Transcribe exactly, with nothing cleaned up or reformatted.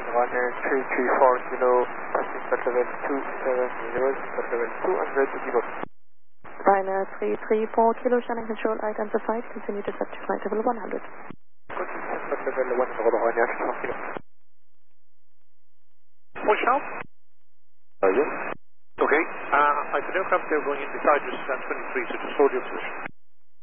one three three four kilo, passing at level two seven zero, at level two hundred to Vivo. Ryanair three three four kilo, channel control identified, continue to set to flight level one hundred. Continue at level one hundred, Ryanair three kilo. Push out. Uh, yes. Okay, uh, I have an aircraft there going in beside us, uh, twenty-three, so just hold your position.